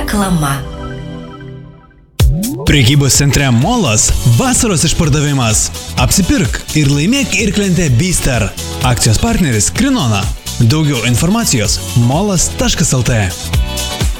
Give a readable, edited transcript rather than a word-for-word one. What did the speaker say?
Reklama. Prekybos centre Molas vasaros išpardavimas. Apsipirk ir laimėk irklentę Beaster. Akcijos partneris Krinona. Daugiau informacijos molas.lt.